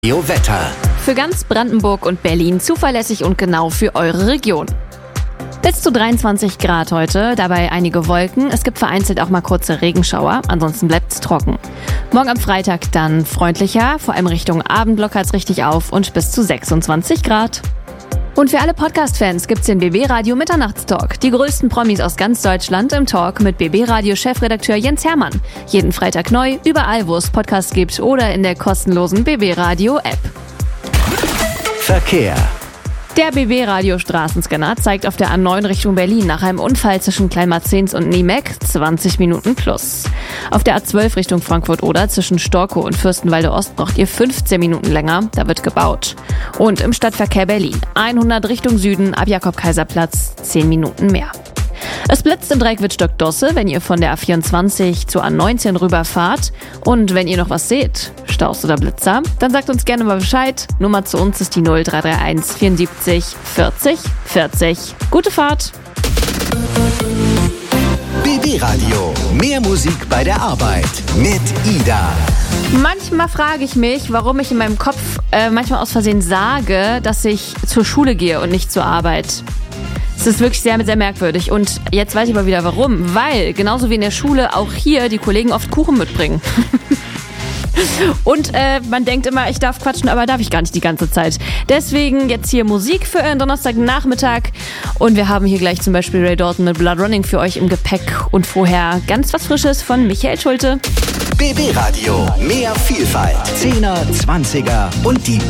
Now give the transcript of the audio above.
Wetter. Für ganz Brandenburg und Berlin zuverlässig und genau für eure Region. Bis zu 23 Grad heute, dabei einige Wolken. Es gibt vereinzelt auch mal kurze Regenschauer, ansonsten bleibt's trocken. Morgen am Freitag dann freundlicher, vor allem Richtung Abend lockert's richtig auf und bis zu 26 Grad. Und für alle Podcast-Fans gibt's den BB Radio Mitternachtstalk. Die größten Promis aus ganz Deutschland im Talk mit BB Radio Chefredakteur Jens Hermann. Jeden Freitag neu, überall wo es Podcasts gibt oder in der kostenlosen BB Radio App. Verkehr. Der BB Radio Straßenscanner zeigt auf der A9 Richtung Berlin nach einem Unfall zwischen Kleinmarzens und Niemek 20 Minuten plus. Auf der A12 Richtung Frankfurt-Oder zwischen Storkow und Fürstenwalde Ost braucht ihr 15 Minuten länger, da wird gebaut. Und im Stadtverkehr Berlin 100 Richtung Süden ab Jakob-Kaiser-Platz 10 Minuten mehr. Es blitzt im Dreieck Wittstock-Dosse, wenn ihr von der A24 zur A19 rüberfahrt. Und wenn ihr noch was seht, Staus oder Blitzer, dann sagt uns gerne mal Bescheid. Nummer zu uns ist die 0331 74 40 40. Gute Fahrt! BB Radio. Mehr Musik bei der Arbeit. Mit Ida. Manchmal frage ich mich, warum ich in meinem Kopf manchmal aus Versehen sage, dass ich zur Schule gehe und nicht zur Arbeit. Es ist wirklich sehr, sehr merkwürdig. Und jetzt weiß ich aber wieder warum. Weil, genauso wie in der Schule, auch hier die Kollegen oft Kuchen mitbringen. Und man denkt immer, ich darf quatschen, aber darf ich gar nicht die ganze Zeit. Deswegen jetzt hier Musik für euren Donnerstagnachmittag. Und wir haben hier gleich zum Beispiel Ray Dalton mit Blood Running für euch im Gepäck. Und vorher ganz was Frisches von Michael Schulte. BB Radio. Mehr Vielfalt. 10er, 20er und die